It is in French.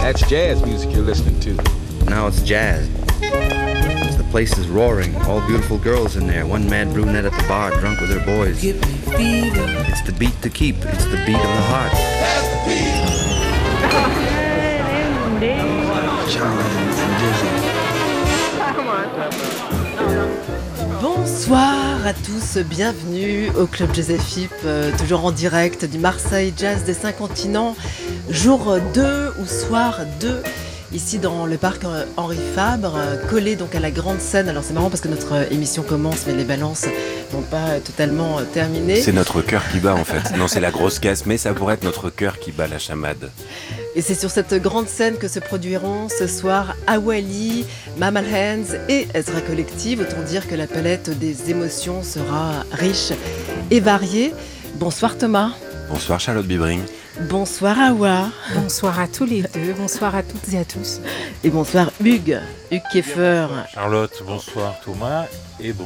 That's jazz music you're listening to. Now it's jazz. The place is roaring, all beautiful girls in there. One mad brunette at the bar, drunk with her boys. It's the beat to keep, it's the beat of the heart. Bonsoir à tous, bienvenue au Club Joséphine, toujours en direct du Marseille Jazz des 5 continents, jour 2 ou soir 2, ici dans le parc Henri Fabre, collé donc à la grande scène. Alors c'est marrant parce que notre émission commence mais les balances n'ont pas totalement terminé. C'est notre cœur qui bat en fait, non c'est la grosse caisse mais ça pourrait être notre cœur qui bat la chamade. Et c'est sur cette grande scène que se produiront ce soir Awali, Mammal Hands et Ezra Collective. Autant dire que la palette des émotions sera riche et variée. Bonsoir Thomas. Bonsoir Charlotte Bibring. Bonsoir Awa. Bonsoir à tous les deux, bonsoir à toutes et à tous. Et bonsoir Hugues Kieffer. Charlotte, bonsoir Thomas et